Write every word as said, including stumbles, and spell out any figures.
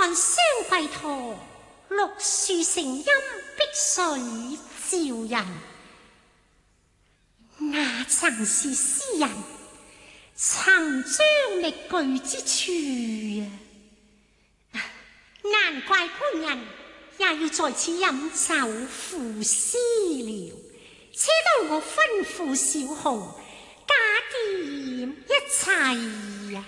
看雙桂圖，綠樹成蔭，碧水照人。那曾是詩人曾將歷據之處啊！難怪官人也要在此飲酒賦詩了。且待我吩咐小紅加點一切。